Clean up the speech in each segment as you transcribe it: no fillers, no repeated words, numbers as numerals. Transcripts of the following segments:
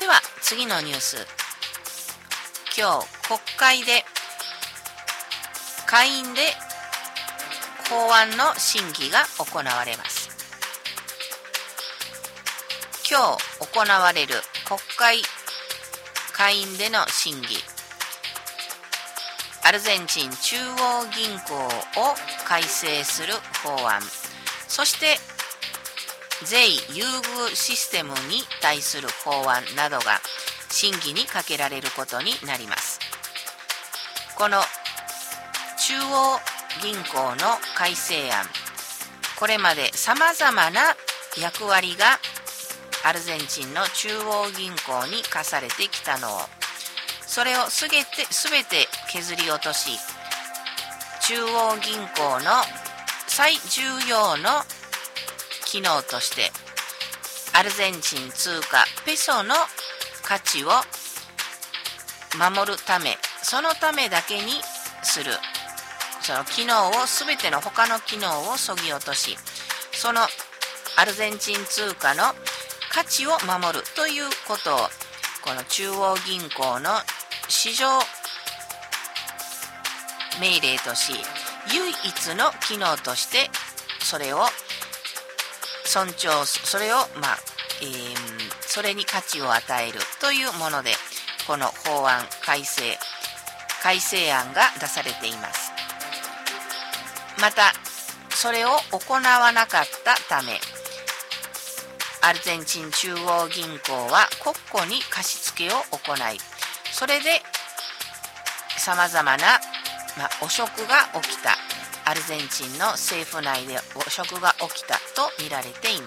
では次のニュース。今日国会で下院で法案の審議が行われます。今日行われる国会下院での審議、アルゼンチン中央銀行を改正する法案、そして税優遇システムに対する法案などが審議にかけられることになります。この中央銀行の改正案、これまでさまざまな役割がアルゼンチンの中央銀行に課されてきたのを、それをすべて削り落とし、中央銀行の最重要の機能としてアルゼンチン通貨ペソの価値を守るため、そのためだけにする、その機能を全ての他の機能を削ぎ落とし、そのアルゼンチン通貨の価値を守るということを、この中央銀行の市場命令とし、唯一の機能としてそれを尊重、それをそれに価値を与えるというもので、この法案改正案が出されています。またそれを行わなかったため、アルゼンチン中央銀行は国庫に貸付を行い、それでさまざまな、汚職が起きた、アルゼンチンの政府内で汚職が起きたと見られています。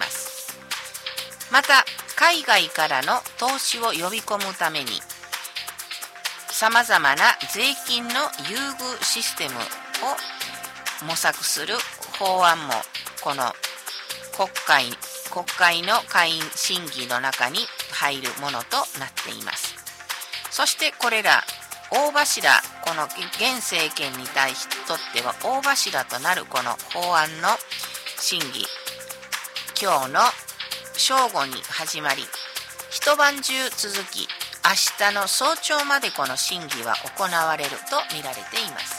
また海外からの投資を呼び込むためにさまざまな税金の優遇システムを模索する法案も、この国会の下院審議の中に入るものとなっています。そしてこれら大柱、この現政権に対しとっては大柱となるこの法案の審議、今日の正午に始まり、一晩中続き、明日の早朝までこの審議は行われると見られています。